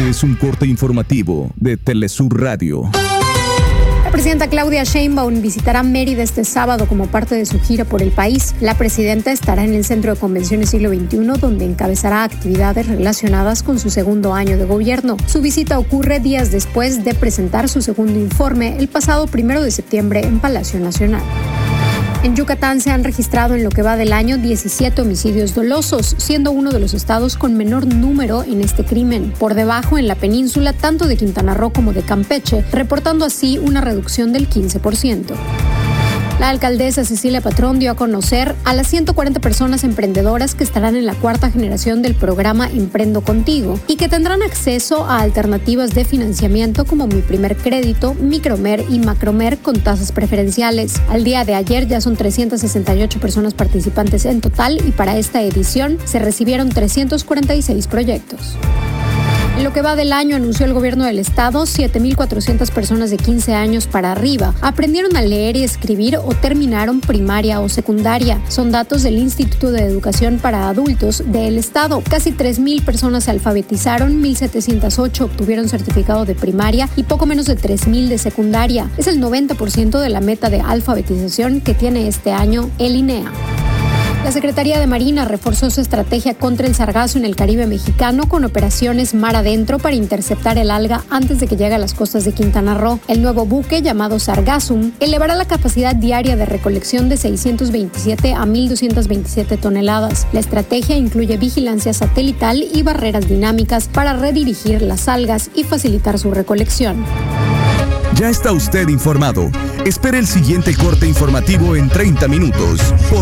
Este es un corte informativo de Telesur Radio. La presidenta Claudia Sheinbaum visitará Mérida este sábado como parte de su gira por el país. La presidenta estará en el Centro de Convenciones Siglo XXI, donde encabezará actividades relacionadas con su segundo año de gobierno. Su visita ocurre días después de presentar su segundo informe el pasado 1 de septiembre en Palacio Nacional. En Yucatán se han registrado en lo que va del año 17 homicidios dolosos, siendo uno de los estados con menor número en este crimen, por debajo en la península tanto de Quintana Roo como de Campeche, reportando así una reducción del 15%. La alcaldesa Cecilia Patrón dio a conocer a las 140 personas emprendedoras que estarán en la cuarta generación del programa Emprendo Contigo y que tendrán acceso a alternativas de financiamiento como Mi Primer Crédito, Micromer y Macromer con tasas preferenciales. Al día de ayer ya son 368 personas participantes en total y para esta edición se recibieron 346 proyectos. En lo que va del año, anunció el gobierno del estado, 7,400 personas de 15 años para arriba aprendieron a leer y escribir o terminaron primaria o secundaria. Son datos del Instituto de Educación para Adultos del estado. Casi 3,000 personas se alfabetizaron, 1,708 obtuvieron certificado de primaria y poco menos de 3,000 de secundaria. Es el 90% de la meta de alfabetización que tiene este año el INEA. La Secretaría de Marina reforzó su estrategia contra el sargazo en el Caribe mexicano con operaciones mar adentro para interceptar el alga antes de que llegue a las costas de Quintana Roo. El nuevo buque, llamado Sargassum, elevará la capacidad diaria de recolección de 627 a 1,227 toneladas. La estrategia incluye vigilancia satelital y barreras dinámicas para redirigir las algas y facilitar su recolección. Ya está usted informado. Espere el siguiente corte informativo en 30 minutos.